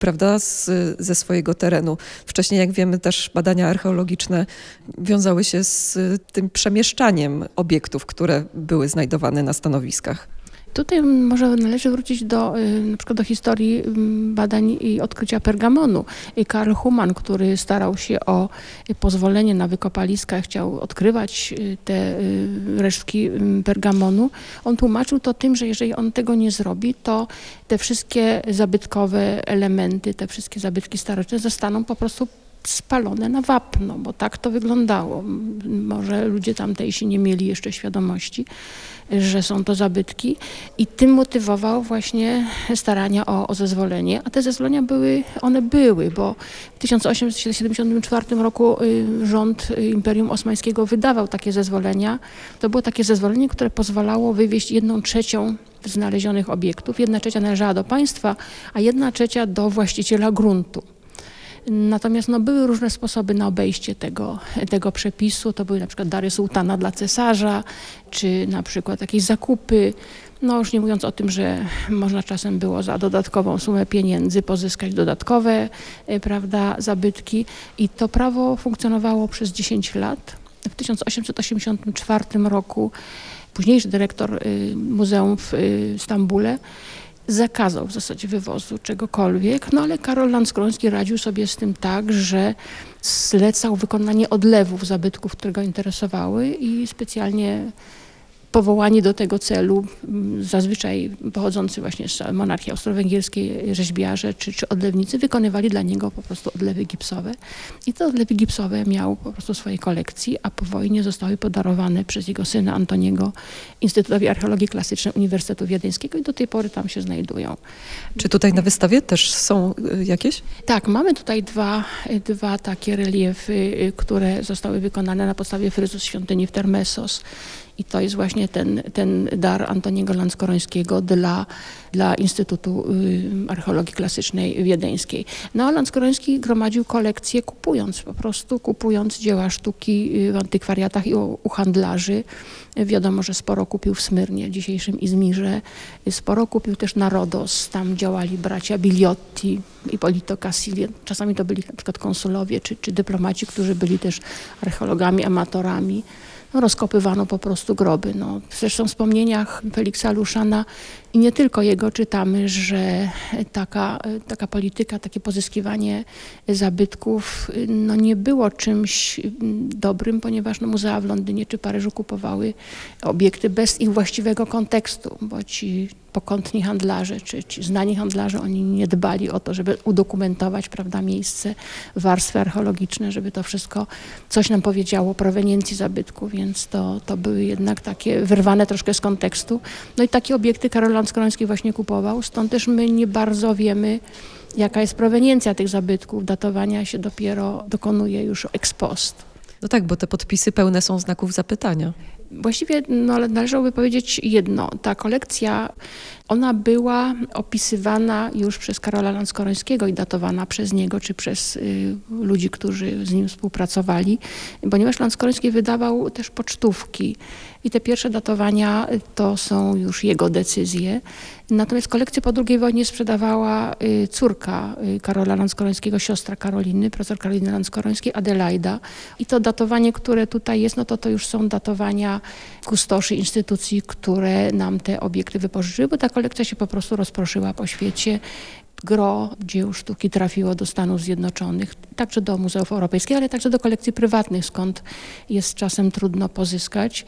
prawda, ze swojego terenu. Wcześniej, jak wiemy, też badania archeologiczne wiązały się z tym przemieszczaniem obiektów, które były znajdowane na stanowiskach. Tutaj może należy wrócić na przykład do historii badań i odkrycia Pergamonu. Karl Humann, który starał się o pozwolenie na wykopaliska, chciał odkrywać te resztki Pergamonu, on tłumaczył to tym, że jeżeli on tego nie zrobi, to te wszystkie zabytkowe elementy, te wszystkie zabytki starożytne zostaną po prostu spalone na wapno, bo tak to wyglądało. Może ludzie tamtejsi nie mieli jeszcze świadomości, że są to zabytki i tym motywował właśnie starania o zezwolenie, a te zezwolenia były, bo w 1874 roku rząd Imperium Osmańskiego wydawał takie zezwolenia. To było takie zezwolenie, które pozwalało wywieźć 1/3 znalezionych obiektów. 1/3 należała do państwa, a 1/3 do właściciela gruntu. Natomiast były różne sposoby na obejście tego przepisu. To były na przykład dary sułtana dla cesarza, czy na przykład jakieś zakupy. Już nie mówiąc o tym, że można czasem było za dodatkową sumę pieniędzy pozyskać dodatkowe, zabytki. I to prawo funkcjonowało przez 10 lat. W 1884 roku późniejszy dyrektor muzeum w Stambule zakazał w zasadzie wywozu czegokolwiek, ale Karol Lanskroński radził sobie z tym tak, że zlecał wykonanie odlewów zabytków, które go interesowały i specjalnie powołani do tego celu, zazwyczaj pochodzący właśnie z monarchii austro-węgierskiej rzeźbiarze czy odlewnicy wykonywali dla niego po prostu odlewy gipsowe. I te odlewy gipsowe miał po prostu w swojej kolekcji, a po wojnie zostały podarowane przez jego syna Antoniego Instytutowi Archeologii Klasycznej Uniwersytetu Wiedeńskiego i do tej pory tam się znajdują. Czy tutaj na wystawie też są jakieś? Tak, mamy tutaj dwa takie reliefy, które zostały wykonane na podstawie fryzów świątyni w Termessos. I to jest właśnie ten dar Antoniego Lanskorońskiego dla Instytutu Archeologii Klasycznej Wiedeńskiej. A Lanskoroński gromadził kolekcje kupując dzieła sztuki w antykwariatach i u handlarzy. Wiadomo, że sporo kupił w Smyrnie, w dzisiejszym Izmirze. Sporo kupił też na Rodos. Tam działali bracia Biliotti, Ippolito Casilli. Czasami to byli na przykład konsulowie czy dyplomaci, którzy byli też archeologami, amatorami. Rozkopywano po prostu groby. Zresztą w wspomnieniach Feliksa Luszana i nie tylko jego czytamy, że taka polityka, takie pozyskiwanie zabytków nie było czymś dobrym, ponieważ muzea w Londynie czy Paryżu kupowały obiekty bez ich właściwego kontekstu, bo ci pokątni handlarze czy znani handlarze, oni nie dbali o to, żeby udokumentować, miejsce, warstwy archeologiczne, żeby to wszystko coś nam powiedziało o proweniencji zabytku, więc to były jednak takie wyrwane troszkę z kontekstu. I takie obiekty Karol Lanskoroński właśnie kupował, stąd też my nie bardzo wiemy, jaka jest proweniencja tych zabytków. Datowania się dopiero dokonuje już ex post. Tak, bo te podpisy pełne są znaków zapytania. Właściwie należałoby powiedzieć jedno. Ta kolekcja, ona była opisywana już przez Karola Lanskorońskiego i datowana przez niego czy przez ludzi, którzy z nim współpracowali, ponieważ Lanskoroński wydawał też pocztówki i te pierwsze datowania to są już jego decyzje. Natomiast kolekcję po II wojnie sprzedawała córka Karola Lanskorońskiego, siostra Karoliny, profesor Karoliny Lanskorońskiej, Adelaida. I to datowanie, które tutaj jest, to już są datowania kustoszy instytucji, które nam te obiekty wypożyczyły, bo ta kolekcja się po prostu rozproszyła po świecie. Gros dzieł sztuki trafiło do Stanów Zjednoczonych, także do muzeów europejskich, ale także do kolekcji prywatnych, skąd jest czasem trudno pozyskać.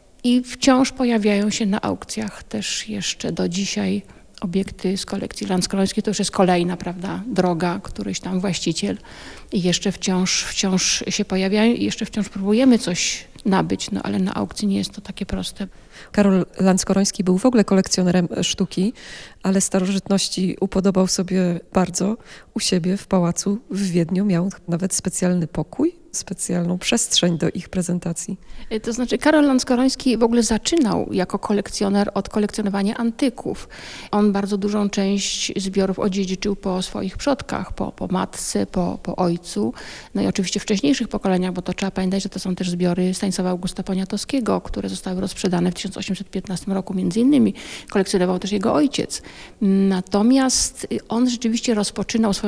I wciąż pojawiają się na aukcjach też jeszcze do dzisiaj obiekty z kolekcji Lanskorońskiej. To już jest kolejna, droga, któryś tam właściciel i jeszcze wciąż się pojawiają i jeszcze wciąż próbujemy coś nabyć, ale na aukcji nie jest to takie proste. Karol Lanskoroński był w ogóle kolekcjonerem sztuki, ale starożytności upodobał sobie bardzo. U siebie w pałacu w Wiedniu miał nawet specjalny pokój, specjalną przestrzeń do ich prezentacji. To znaczy Karol Lanskoroński w ogóle zaczynał jako kolekcjoner od kolekcjonowania antyków. On bardzo dużą część zbiorów odziedziczył po swoich przodkach, po matce, po ojcu. I oczywiście w wcześniejszych pokoleniach, bo to trzeba pamiętać, że to są też zbiory Stanisława Augusta Poniatowskiego, które zostały rozprzedane w 1815 roku między innymi. Kolekcjonował też jego ojciec. Natomiast on rzeczywiście rozpoczynał swoją